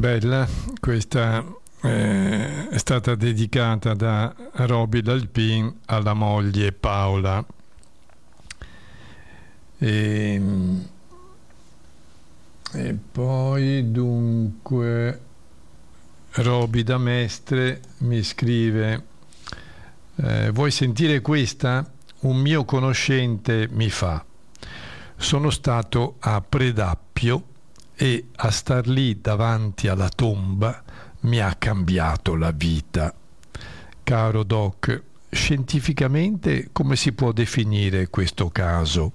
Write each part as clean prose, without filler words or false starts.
Bella, questa è stata dedicata da Roby Dalpin alla moglie Paola. E poi dunque Roby da Mestre mi scrive: vuoi sentire questa? Un mio conoscente mi fa: sono stato a Predappio e a star lì davanti alla tomba mi ha cambiato la vita. Caro Doc, scientificamente come si può definire questo caso?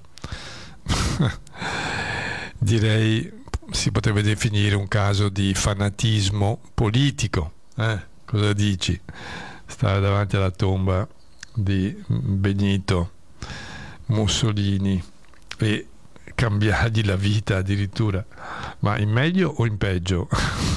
Direi si potrebbe definire un caso di fanatismo politico. Cosa dici? Stare davanti alla tomba di Benito Mussolini e cambiargli la vita addirittura, ma in meglio o in peggio?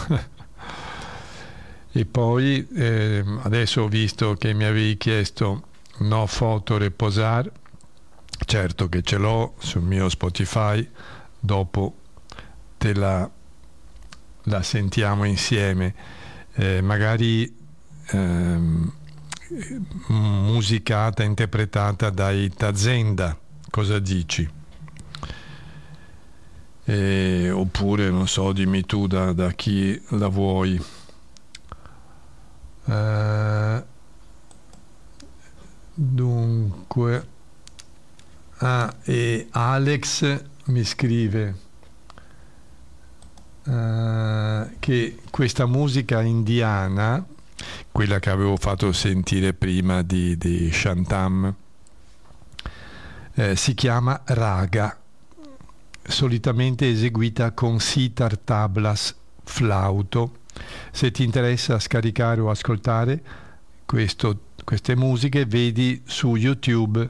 E poi adesso ho visto che mi avevi chiesto No Photo Reposar. Certo che ce l'ho sul mio Spotify, dopo te la sentiamo insieme, magari musicata, interpretata dai Tazenda. Cosa dici? Oppure non so, dimmi tu da chi la vuoi. Dunque e Alex mi scrive che questa musica indiana, quella che avevo fatto sentire prima di Shantam, si chiama raga, solitamente eseguita con sitar, tablas, flauto. Se ti interessa scaricare o ascoltare queste musiche, vedi su YouTube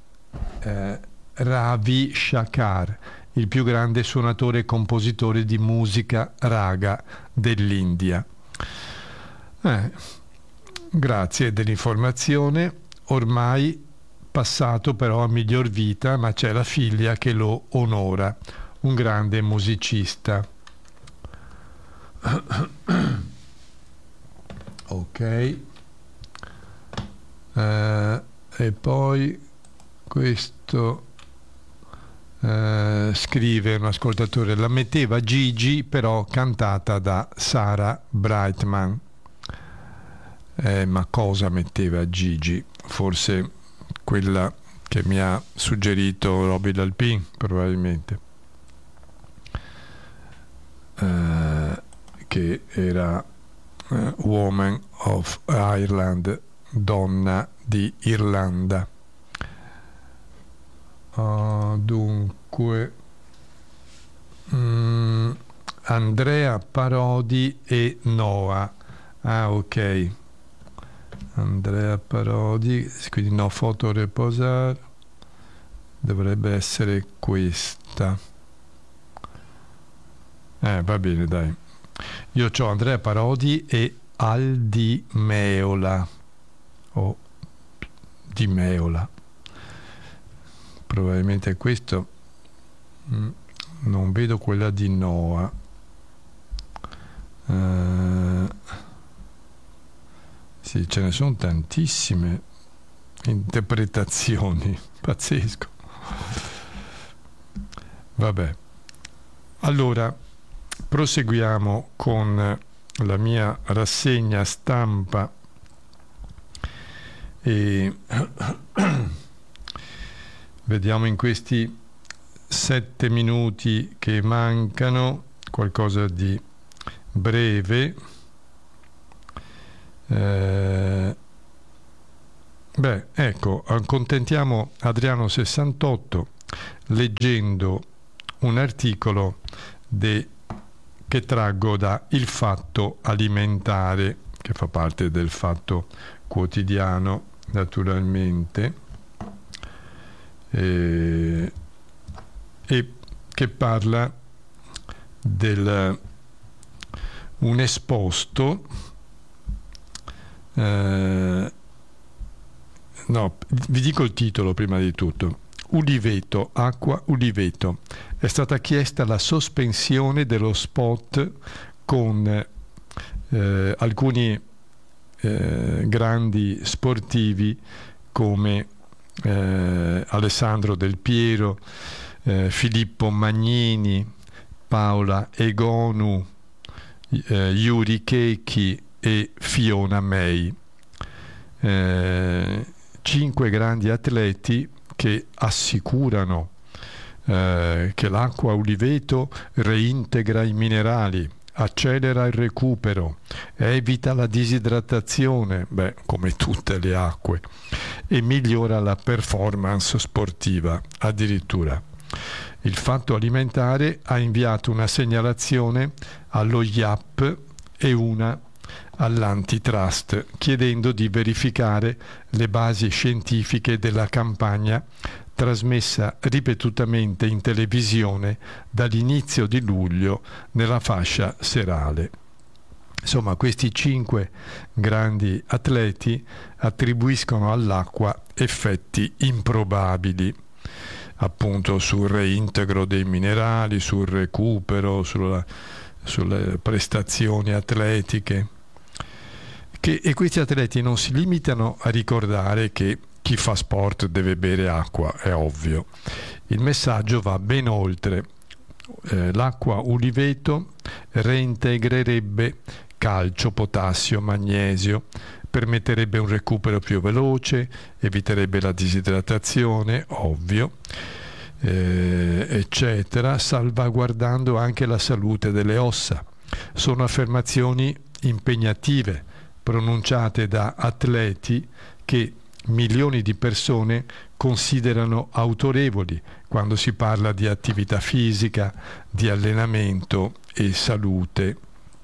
Ravi Shankar, il più grande suonatore e compositore di musica raga dell'India. Grazie dell'informazione. Ormai passato però a miglior vita, ma c'è la figlia che lo onora, un grande musicista. Ok. E poi questo scrive un ascoltatore: la metteva Gigi, però cantata da Sarah Brightman. Ma cosa metteva Gigi? Forse quella che mi ha suggerito Roby Dalpin, probabilmente, che era Woman of Ireland, donna di Irlanda. Dunque Andrea Parodi e Noah. Ok, Andrea Parodi, quindi No Photo Reposar, dovrebbe essere questa. Va bene, dai. Io c'ho Andrea Parodi e Aldi Meola o Di Meola, probabilmente è questo. Non vedo quella di Noah. Sì, ce ne sono tantissime interpretazioni, pazzesco. Vabbè, allora proseguiamo con la mia rassegna stampa e vediamo in questi 7 minuti che mancano qualcosa di breve. Ecco, accontentiamo Adriano 68 leggendo un articolo che traggo da Il Fatto Alimentare, che fa parte del Fatto Quotidiano, naturalmente, e che parla un esposto. No, vi dico il titolo prima di tutto. Uliveto, acqua Uliveto. È stata chiesta la sospensione dello spot con alcuni grandi sportivi come Alessandro Del Piero, Filippo Magnini, Paola Egonu, Yuri Chechi e Fiona May. 5 grandi atleti che assicurano che l'acqua uliveto reintegra i minerali, accelera il recupero, evita la disidratazione, come tutte le acque, e migliora la performance sportiva addirittura. Il Fatto Alimentare ha inviato una segnalazione allo IAP e una all'Antitrust chiedendo di verificare le basi scientifiche della campagna trasmessa ripetutamente in televisione dall'inizio di luglio nella fascia serale. Insomma, questi 5 grandi atleti attribuiscono all'acqua effetti improbabili, appunto sul reintegro dei minerali, sul recupero, sulle prestazioni atletiche. E questi atleti non si limitano a ricordare che chi fa sport deve bere acqua, è ovvio. Il messaggio va ben oltre. L'acqua uliveto reintegrerebbe calcio, potassio, magnesio, permetterebbe un recupero più veloce, eviterebbe la disidratazione, ovvio, eccetera, salvaguardando anche la salute delle ossa. Sono affermazioni impegnative, pronunciate da atleti che milioni di persone considerano autorevoli quando si parla di attività fisica, di allenamento e salute.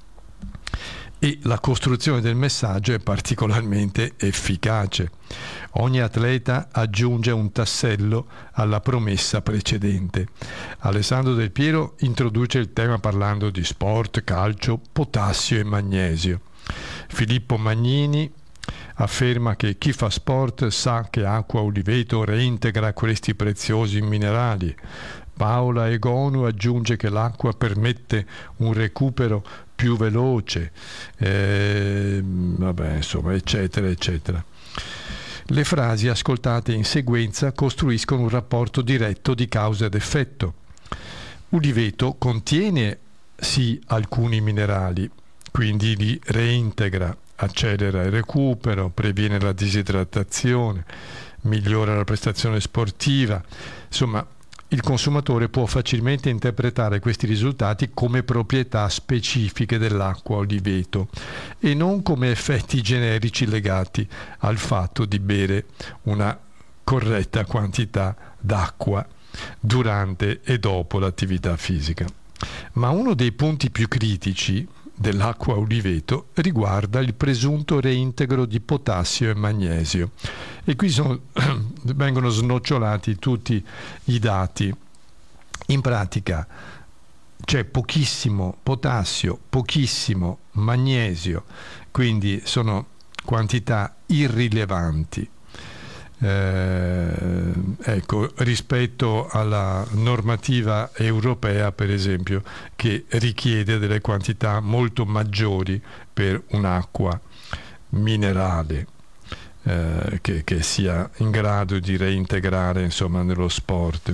E la costruzione del messaggio è particolarmente efficace. Ogni atleta aggiunge un tassello alla promessa precedente. Alessandro Del Piero introduce il tema parlando di sport, calcio, potassio e magnesio. Filippo Magnini afferma che chi fa sport sa che acqua uliveto reintegra questi preziosi minerali. Paola Egonu aggiunge che l'acqua permette un recupero più veloce, insomma, eccetera, eccetera. Le frasi ascoltate in sequenza costruiscono un rapporto diretto di causa ed effetto. Uliveto contiene sì alcuni minerali, quindi li reintegra, accelera il recupero, previene la disidratazione, migliora la prestazione sportiva. Insomma, il consumatore può facilmente interpretare questi risultati come proprietà specifiche dell'acqua uliveto e non come effetti generici legati al fatto di bere una corretta quantità d'acqua durante e dopo l'attività fisica. Ma uno dei punti più critici dell'acqua uliveto riguarda il presunto reintegro di potassio e magnesio, e qui vengono snocciolati tutti i dati. In pratica c'è pochissimo potassio, pochissimo magnesio, quindi sono quantità irrilevanti. Rispetto alla normativa europea, per esempio, che richiede delle quantità molto maggiori per un'acqua minerale che sia in grado di reintegrare, insomma, nello sport.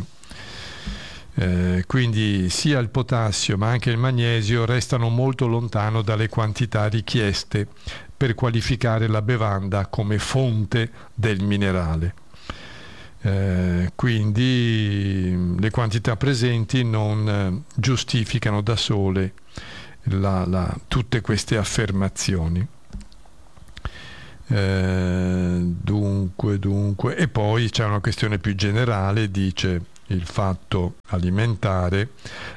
Quindi sia il potassio ma anche il magnesio restano molto lontano dalle quantità richieste per qualificare la bevanda come fonte del minerale. Quindi le quantità presenti non giustificano da sole tutte queste affermazioni. Dunque, e poi c'è una questione più generale, dice il Fatto Alimentare,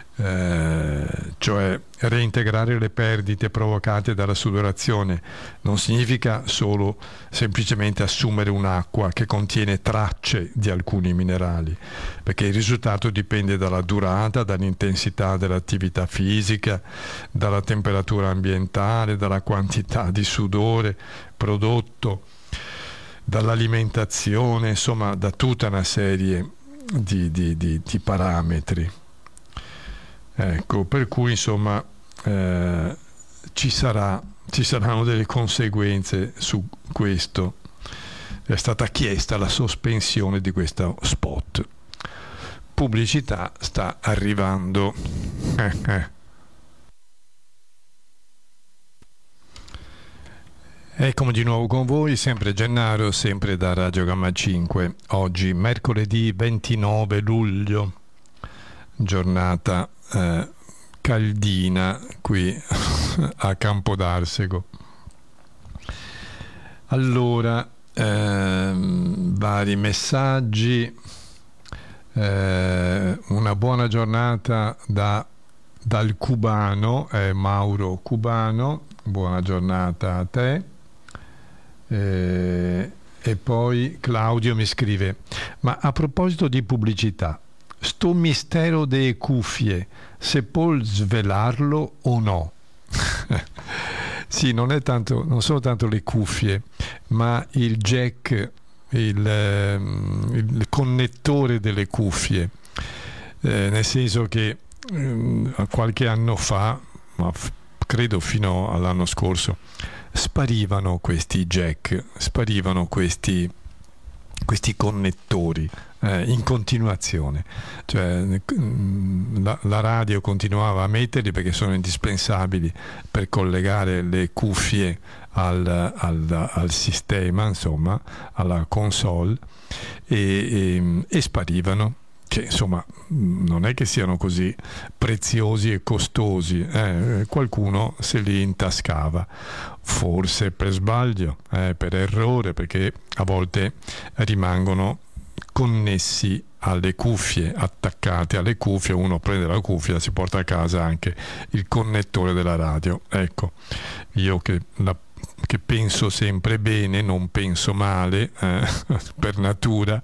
cioè reintegrare le perdite provocate dalla sudorazione non significa solo semplicemente assumere un'acqua che contiene tracce di alcuni minerali, perché il risultato dipende dalla durata, dall'intensità dell'attività fisica, dalla temperatura ambientale, dalla quantità di sudore prodotto, dall'alimentazione, insomma da tutta una serie di parametri. Ecco, per cui insomma ci sarà ci saranno delle conseguenze su questo. È stata chiesta la sospensione di questo spot. Pubblicità sta arrivando. Eccomi di nuovo con voi, sempre Gennaro, sempre da Radio Gamma 5. Oggi mercoledì 29 luglio, giornata caldina qui a Campodarsego. Allora, vari messaggi. Una buona giornata dal cubano, Mauro Cubano, buona giornata a te. E poi Claudio mi scrive: ma a proposito di pubblicità, sto mistero delle cuffie, se può svelarlo o no? Sì, non sono tanto le cuffie, ma il jack, il connettore delle cuffie, nel senso che qualche anno fa, ma credo fino all'anno scorso, sparivano questi jack, sparivano questi connettori in continuazione, cioè la radio continuava a metterli perché sono indispensabili per collegare le cuffie al sistema, insomma alla console, e sparivano, che insomma non è che siano così preziosi e costosi, qualcuno se li intascava, forse per sbaglio, per errore, perché a volte rimangono connessi alle cuffie, attaccati alle cuffie. Uno prende la cuffia, si porta a casa anche il connettore della radio. Ecco, io che penso sempre bene, non penso male, per natura,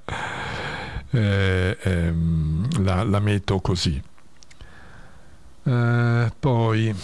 la metto così. Poi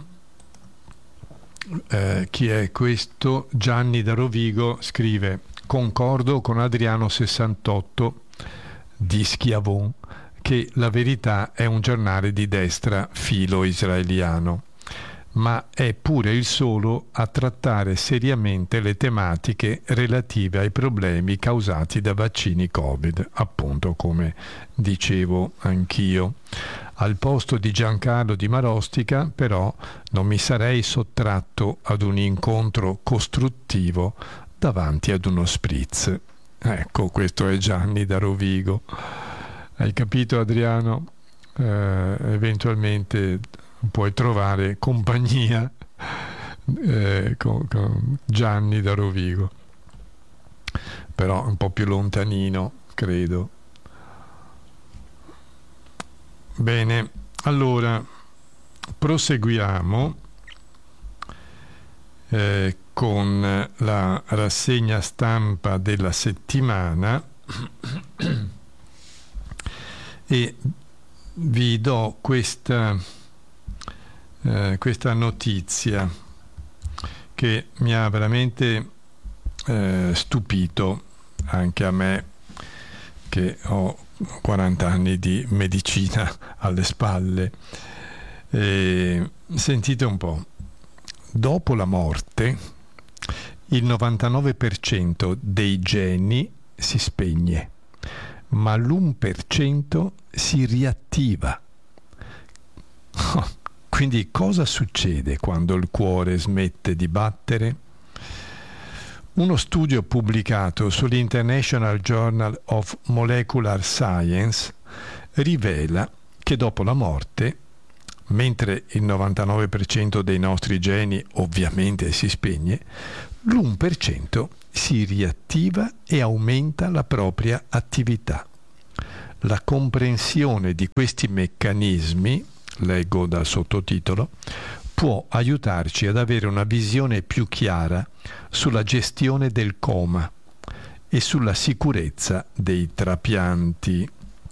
chi è questo? Gianni da Rovigo scrive: concordo con Adriano 68 di Schiavon che La Verità è un giornale di destra filo israeliano, ma è pure il solo a trattare seriamente le tematiche relative ai problemi causati da vaccini Covid, appunto come dicevo anch'io. Al posto di Giancarlo Di Marostica, però, non mi sarei sottratto ad un incontro costruttivo davanti ad uno spritz. Ecco, questo è Gianni da Rovigo. Hai capito, Adriano? Eventualmente puoi trovare compagnia con Gianni da Rovigo, però un po' più lontanino, credo. Bene, allora proseguiamo con la rassegna stampa della settimana e vi do questa notizia che mi ha veramente stupito, anche a me che ho 40 anni di medicina alle spalle. Sentite un po': dopo la morte il 99% dei geni si spegne, ma l'1% si riattiva. Quindi cosa succede quando il cuore smette di battere? Uno studio pubblicato sull'International Journal of Molecular Science rivela che dopo la morte, mentre il 99% dei nostri geni ovviamente si spegne, l'1% si riattiva e aumenta la propria attività. La comprensione di questi meccanismi, leggo dal sottotitolo, può aiutarci ad avere una visione più chiara sulla gestione del coma e sulla sicurezza dei trapianti.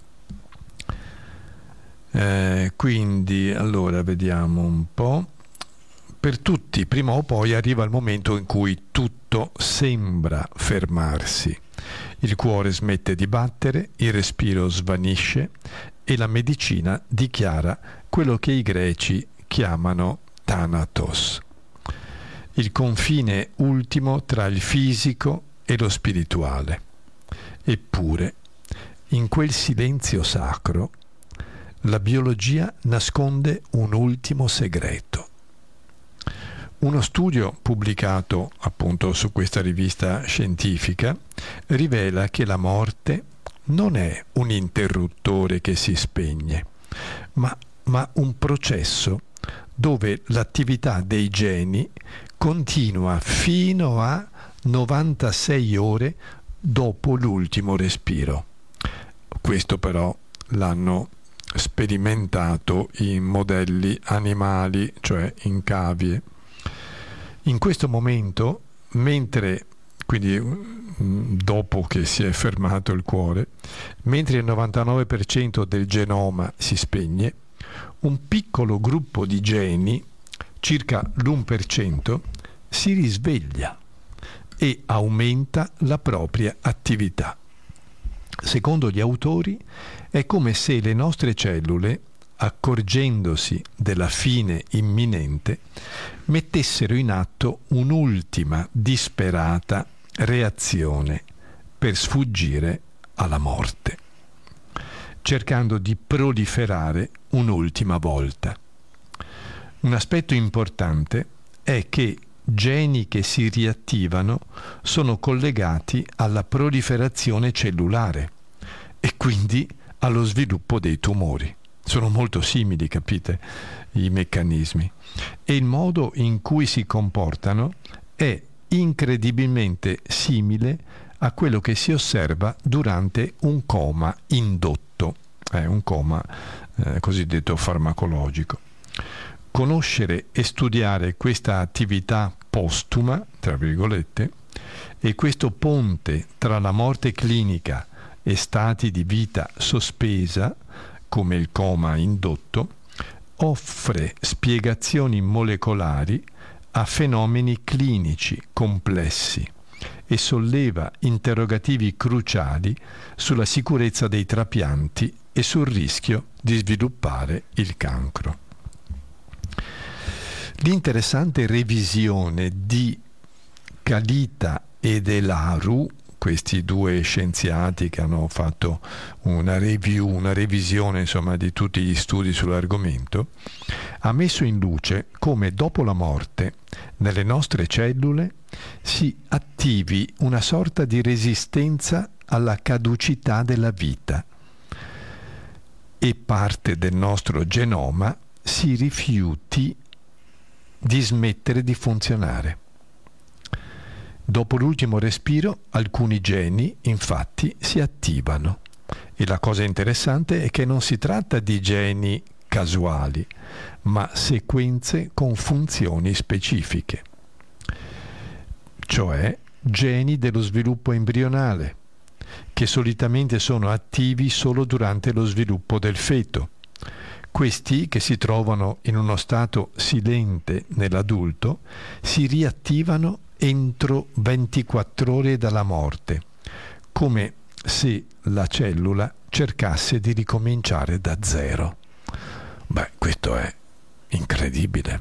Quindi, allora, vediamo un po'. Per tutti, prima o poi arriva il momento in cui tutto sembra fermarsi. Il cuore smette di battere, il respiro svanisce e la medicina dichiara quello che i greci chiamano Thanatos. il confine ultimo tra il fisico e lo spirituale. Eppure, in quel silenzio sacro, la biologia nasconde un ultimo segreto. Uno studio pubblicato appunto su questa rivista scientifica rivela che la morte non è un interruttore che si spegne, ma un processo dove l'attività dei geni continua fino a 96 ore dopo l'ultimo respiro. Questo però l'hanno sperimentato in modelli animali, cioè in cavie. In questo momento, quindi dopo che si è fermato il cuore, mentre il 99% del genoma si spegne, un piccolo gruppo di geni, circa l'1%, si risveglia e aumenta la propria attività. Secondo gli autori, è come se le nostre cellule, accorgendosi della fine imminente, mettessero in atto un'ultima disperata reazione per sfuggire alla morte, cercando di proliferare un'ultima volta. Un aspetto importante è che geni che si riattivano sono collegati alla proliferazione cellulare e quindi allo sviluppo dei tumori. Sono molto simili, capite, i meccanismi. E il modo in cui si comportano è incredibilmente simile a quello che si osserva durante un coma indotto, un coma cosiddetto farmacologico. Conoscere e studiare questa attività postuma, tra virgolette, e questo ponte tra la morte clinica e stati di vita sospesa, come il coma indotto, offre spiegazioni molecolari a fenomeni clinici complessi e solleva interrogativi cruciali sulla sicurezza dei trapianti e sul rischio di sviluppare il cancro. L'interessante revisione di Kalita ed Elaru, questi due scienziati che hanno fatto una revisione insomma di tutti gli studi sull'argomento, ha messo in luce come dopo la morte nelle nostre cellule si attivi una sorta di resistenza alla caducità della vita e parte del nostro genoma si rifiuti di smettere di funzionare. Dopo l'ultimo respiro, alcuni geni, infatti, si attivano. E la cosa interessante è che non si tratta di geni casuali, ma sequenze con funzioni specifiche. Cioè geni dello sviluppo embrionale, che solitamente sono attivi solo durante lo sviluppo del feto. Questi, che si trovano in uno stato silente nell'adulto, si riattivano entro 24 ore dalla morte, come se la cellula cercasse di ricominciare da zero. Beh, questo è incredibile,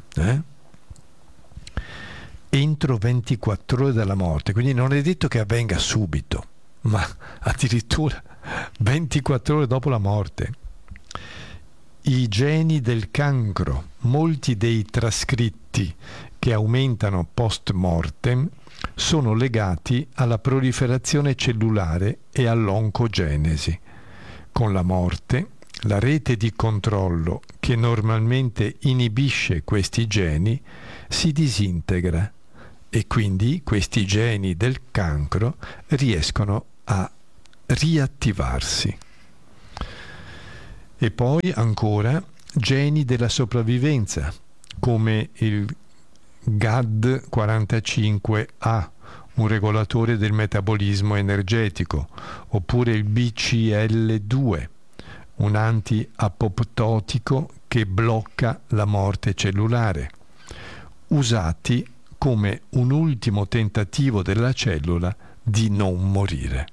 Entro 24 ore dalla morte, quindi non è detto che avvenga subito, ma addirittura 24 ore dopo la morte. I geni del cancro, molti dei trascritti che aumentano post mortem, sono legati alla proliferazione cellulare e all'oncogenesi. Con la morte, la rete di controllo che normalmente inibisce questi geni si disintegra e quindi questi geni del cancro riescono a riattivarsi. E poi ancora geni della sopravvivenza, come il GAD45A, un regolatore del metabolismo energetico, oppure il BCL2, un anti-apoptotico che blocca la morte cellulare, usati come un ultimo tentativo della cellula di non morire.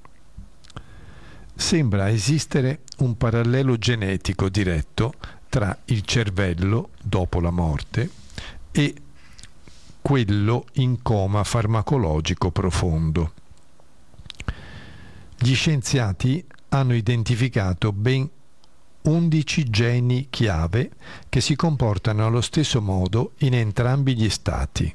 Sembra esistere un parallelo genetico diretto tra il cervello dopo la morte e quello in coma farmacologico profondo. Gli scienziati hanno identificato ben 11 geni chiave che si comportano allo stesso modo in entrambi gli stati.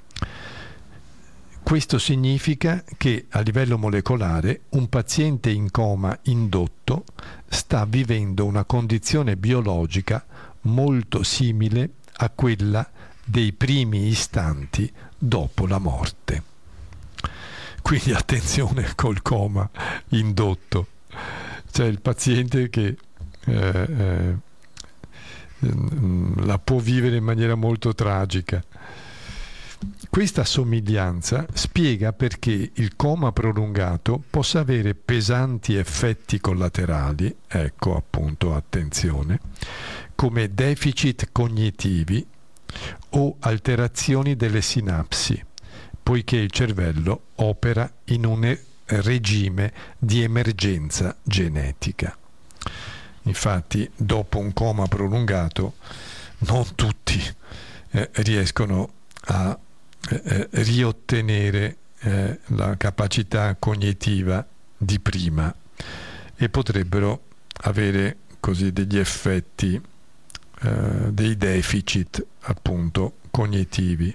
Questo significa che a livello molecolare un paziente in coma indotto sta vivendo una condizione biologica molto simile a quella dei primi istanti dopo la morte. Quindi attenzione col coma indotto. C'è il paziente che la può vivere in maniera molto tragica. Questa somiglianza spiega perché il coma prolungato possa avere pesanti effetti collaterali, ecco appunto attenzione, come deficit cognitivi o alterazioni delle sinapsi, poiché il cervello opera in un regime di emergenza genetica. Infatti, dopo un coma prolungato, non tutti riescono a riottenere la capacità cognitiva di prima e potrebbero avere così degli effetti, dei deficit appunto cognitivi.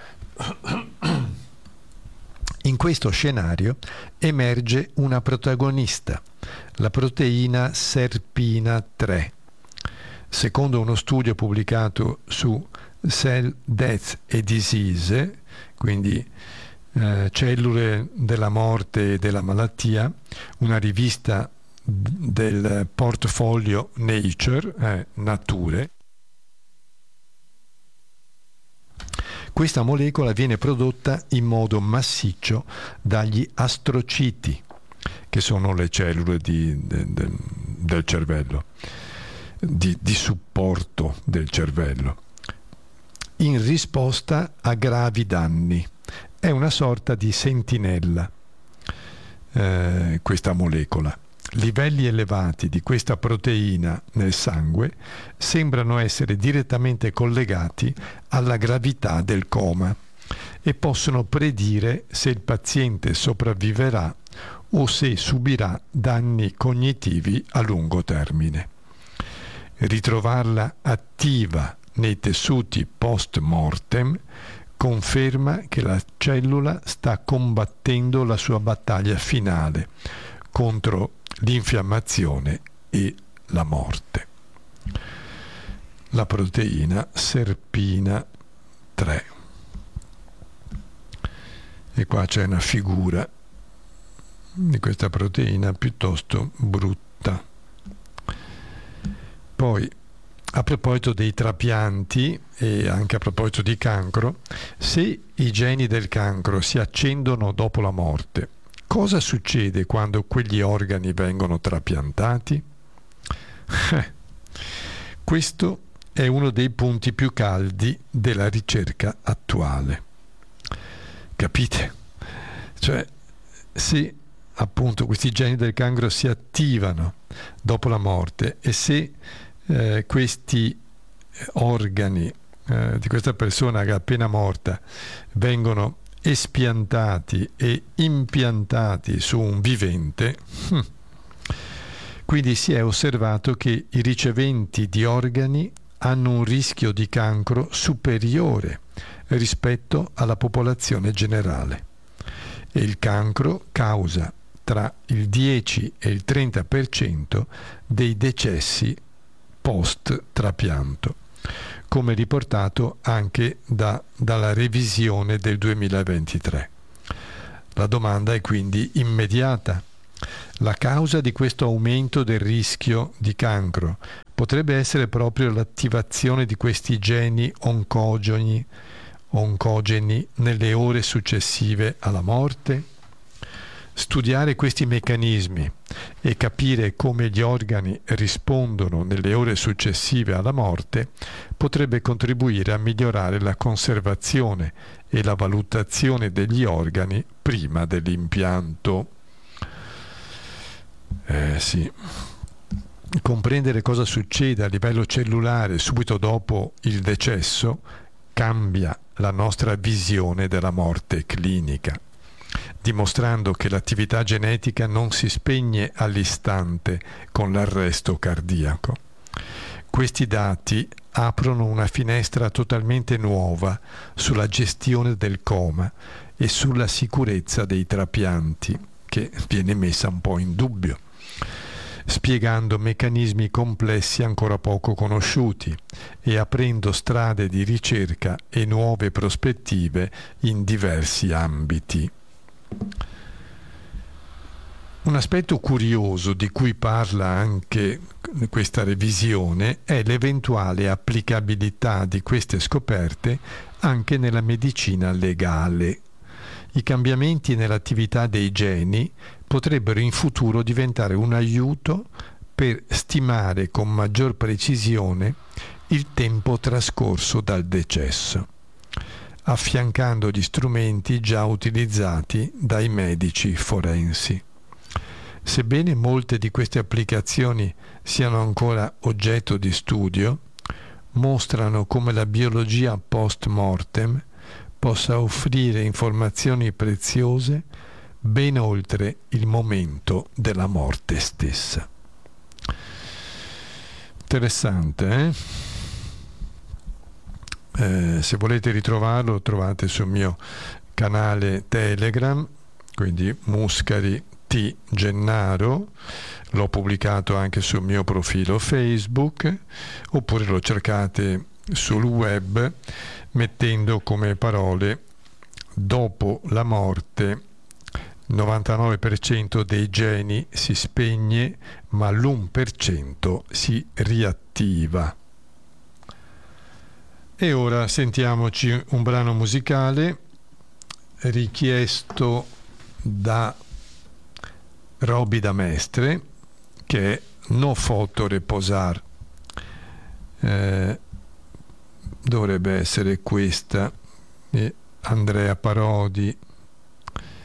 In questo scenario emerge una protagonista, la proteina SERPINA3. Secondo uno studio pubblicato su Cell Death and Disease, quindi cellule della morte e della malattia, una rivista del portfolio Nature, Nature, questa molecola viene prodotta in modo massiccio dagli astrociti, che sono le cellule del cervello, di supporto del cervello, in risposta a gravi danni. È una sorta di sentinella, questa molecola. Livelli elevati di questa proteina nel sangue sembrano essere direttamente collegati alla gravità del coma e possono predire se il paziente sopravviverà o se subirà danni cognitivi a lungo termine. Ritrovarla attiva nei tessuti post-mortem conferma che la cellula sta combattendo la sua battaglia finale contro l'infiammazione e la morte. La proteina SERPINA3. E qua c'è una figura di questa proteina piuttosto brutta. Poi, a proposito dei trapianti e anche a proposito di cancro, se i geni del cancro si accendono dopo la morte, cosa succede quando quegli organi vengono trapiantati? Questo è uno dei punti più caldi della ricerca attuale. Capite? Cioè, se appunto questi geni del cancro si attivano dopo la morte e se questi organi di questa persona che è appena morta vengono espiantati e impiantati su un vivente, quindi si è osservato che i riceventi di organi hanno un rischio di cancro superiore rispetto alla popolazione generale e il cancro causa tra il 10 e il 30% dei decessi post-trapianto, come riportato anche dalla revisione del 2023. La domanda è quindi immediata. La causa di questo aumento del rischio di cancro potrebbe essere proprio l'attivazione di questi geni oncogeni nelle ore successive alla morte? Studiare questi meccanismi e capire come gli organi rispondono nelle ore successive alla morte potrebbe contribuire a migliorare la conservazione e la valutazione degli organi prima dell'impianto. Sì. Comprendere cosa succede a livello cellulare subito dopo il decesso cambia la nostra visione della morte clinica, dimostrando che l'attività genetica non si spegne all'istante con l'arresto cardiaco. Questi dati aprono una finestra totalmente nuova sulla gestione del coma e sulla sicurezza dei trapianti, che viene messa un po' in dubbio, spiegando meccanismi complessi ancora poco conosciuti e aprendo strade di ricerca e nuove prospettive in diversi ambiti. Un aspetto curioso di cui parla anche questa revisione è l'eventuale applicabilità di queste scoperte anche nella medicina legale. I cambiamenti nell'attività dei geni potrebbero in futuro diventare un aiuto per stimare con maggior precisione il tempo trascorso dal decesso, affiancando gli strumenti già utilizzati dai medici forensi. Sebbene molte di queste applicazioni siano ancora oggetto di studio, mostrano come la biologia post-mortem possa offrire informazioni preziose ben oltre il momento della morte stessa. Interessante, se volete ritrovarlo, lo trovate sul mio canale Telegram, quindi Muscari T. Gennaro, l'ho pubblicato anche sul mio profilo Facebook, oppure lo cercate sul web mettendo come parole: dopo la morte 99% dei geni si spegne, ma l'1% si riattiva. E ora sentiamoci un brano musicale richiesto da Roby da Mestre, che è No Photo Reposar. Dovrebbe essere questa. Andrea Parodi